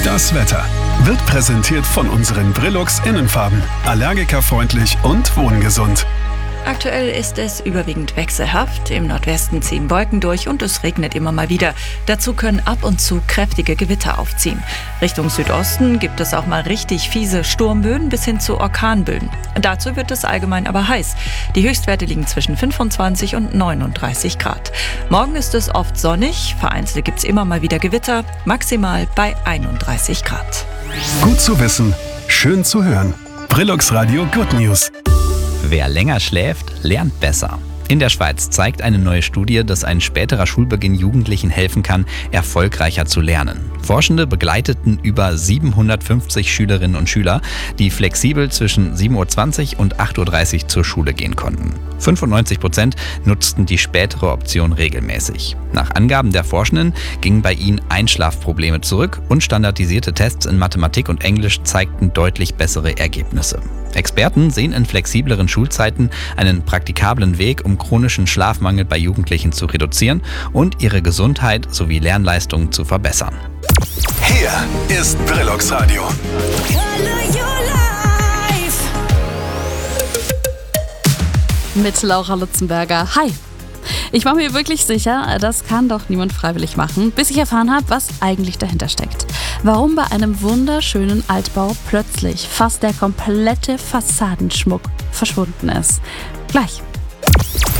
Das Wetter wird präsentiert von unseren Brillux Innenfarben. Allergikerfreundlich und wohngesund. Aktuell ist es überwiegend wechselhaft. Im Nordwesten ziehen Wolken durch und es regnet immer mal wieder. Dazu können ab und zu kräftige Gewitter aufziehen. Richtung Südosten gibt es auch mal richtig fiese Sturmböen bis hin zu Orkanböen. Dazu wird es allgemein aber heiß. Die Höchstwerte liegen zwischen 25 und 39 Grad. Morgen ist es oft sonnig. Vereinzelt gibt es immer mal wieder Gewitter. Maximal bei 31 Grad. Gut zu wissen, schön zu hören. Brillux Radio Good News. Wer länger schläft, lernt besser. In der Schweiz zeigt eine neue Studie, dass ein späterer Schulbeginn Jugendlichen helfen kann, erfolgreicher zu lernen. Forschende begleiteten über 750 Schülerinnen und Schüler, die flexibel zwischen 7:20 Uhr und 8:30 Uhr zur Schule gehen konnten. 95% nutzten die spätere Option regelmäßig. Nach Angaben der Forschenden gingen bei ihnen Einschlafprobleme zurück und standardisierte Tests in Mathematik und Englisch zeigten deutlich bessere Ergebnisse. Experten sehen in flexibleren Schulzeiten einen praktikablen Weg, um chronischen Schlafmangel bei Jugendlichen zu reduzieren und ihre Gesundheit sowie Lernleistungen zu verbessern. Hier ist Brillux Radio. Mit Laura Lutzenberger. Hi! Ich war mir wirklich sicher, das kann doch niemand freiwillig machen, bis ich erfahren habe, was eigentlich dahinter steckt. Warum bei einem wunderschönen Altbau plötzlich fast der komplette Fassadenschmuck verschwunden ist. Gleich.